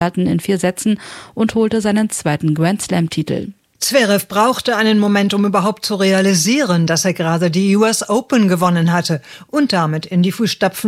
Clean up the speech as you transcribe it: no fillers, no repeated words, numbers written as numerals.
in 4 Sätzen und holte seinen 2. Grand-Slam-Titel. Zverev brauchte einen Moment, um überhaupt zu realisieren, dass er gerade die US Open gewonnen hatte und damit in die Fußstapfen